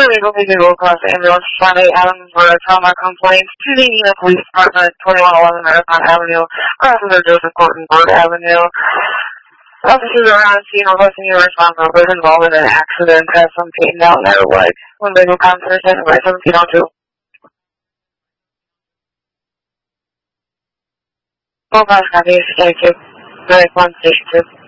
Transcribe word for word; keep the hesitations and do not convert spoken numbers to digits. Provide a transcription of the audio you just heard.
able to go across the ambulance twenty-eight Avenue for a trauma complaint to the Enid Police Department, twenty-one eleven Marathon Avenue, Officer Joseph Gordon Bird Avenue. Officers around the scene requesting you respond for a person involved in an accident has some pain down their leg. When they go concert, by seventeen oh two. Well, guys, copy, thank you. Very one station two.